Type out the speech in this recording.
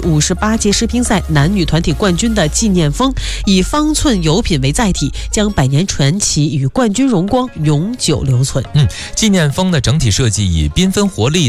58届世乒赛男女团体冠军的纪念风，以方寸油品为载体，将百年传奇与冠军荣光永久留存。 纪念风的整体设计以缤纷活力